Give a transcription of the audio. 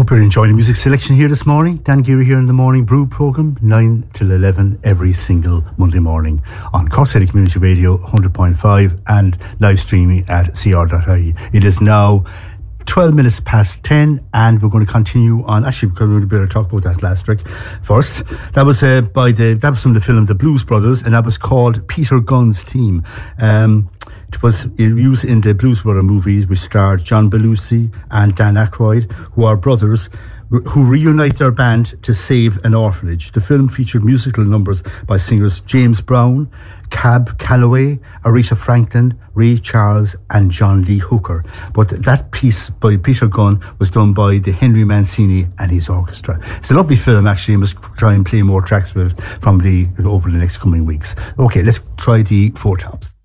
Hope you're enjoying the music selection here this morning. Dan Geary here in the Morning Brew programme, 9 till 11 every single Monday morning on Cork City Community Radio 100.5 and live streaming at cr.ie. It is now 12 minutes past 10 and we're going to continue on. Actually, we're going to better talk about that last track first. That was from the film The Blues Brothers, and that was called Peter Gunn's Theme. It was used in the Blues Brothers movies, which starred John Belushi and Dan Aykroyd, who are brothers who reunite their band to save an orphanage. The film featured musical numbers by singers James Brown, Cab Calloway, Aretha Franklin, Ray Charles and John Lee Hooker. But that piece by Peter Gunn was done by the Henry Mancini and his orchestra. It's a lovely film, actually. I must try and play more tracks with it over the next coming weeks. Okay, let's try the Four Tops.